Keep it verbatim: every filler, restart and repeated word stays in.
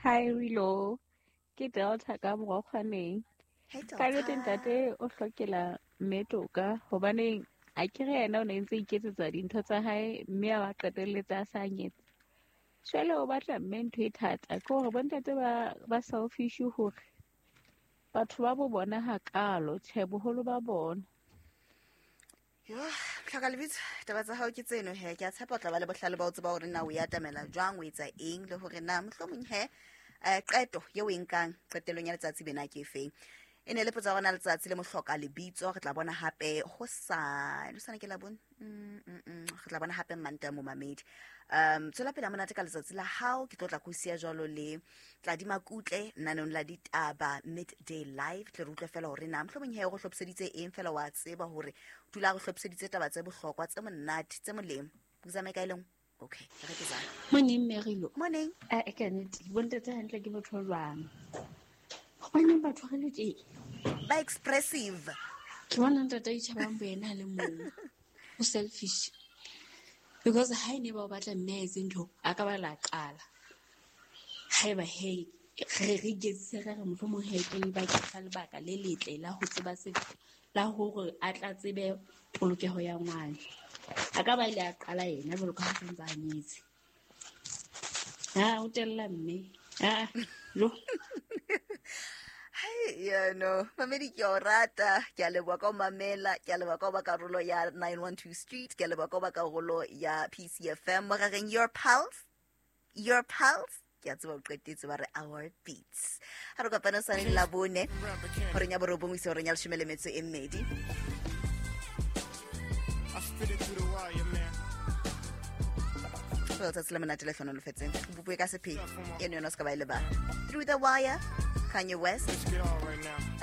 Hi Rilo, ke Delta ka Bogwaneng. Hey Ka nnete Delta. ntate o hlokela mme toka hobaneng a kere yena o ne ntse iketsetsa dintho tsa hae mme a ba qetelletse a sa nyetse. Jwale o batla mme ntho e thata ke hore bontate ba ba selfish hore batho ba bo bona hakalo tjhe boholo ba bona. Yo, tlhoka lebitso taba tsa hao ke tseno he ke a tshepa o tla ba le bohlale ba o tseba hore na o ya tamela jwang o etsa eng le hore na mohlomong he eh qeto ye o e nkang qetelong ya letsatsi bena ke efeng. E ne le potsa rona letsatsi le mohloka lebitso re tla bona hape ho sa le sana ke la bona mm mm re tla bona hape manta mo mamedi um tswela pele monate ka letsatsi la hao ke tlotla go sia jalo le tla di makutle nanong la ditaba midday live tle re utlwe fela hore na mohlomong he go hlopseditse eng fela wa tseba hore dula go hlopseditse taba tse bohlokwa tse monate tse molemo buzame ka ileng. Okay re ke tsana Morning Merilo. morning A e ka nnete bontate hantle ke motho jwang. Hobaneng batho re le teng? ba expressive Ke bona ntate e tjhabang boena le mong. O selfish. Because ha ene ba o batla mme a etse ntho a ka ba la qala. Haeba he re re getse re re mohlomong he ke ba ke sa lebaka le letle la ho tseba se la hore a tla tsebe polokeho ya ngwana. A ka ba ile a qala yena jwalo ka ha ntse a nyetse. Ha o tella mme. Ah lo Hey, yeah, no. Mamedi ke o rata, ke a leboha ka o mamela, ke a leboha ka o ba karolo ya nine one two Street, ke a leboha ka o ba karolo ya P C F M, morageng Your Pulse, Your Pulse, ke a tseba o qetetse ba re Our Beats. Ha re kopana sa la bone, horeng ya borobong ise horeng ya leshome le metso e mmedi. I spit it through the wire, man. Well, that's le monate le fano le fetseng. Bubue ka sepheo. Eno yona ska ba ile ba. Through the wire, Kanye West. Let's get on right now.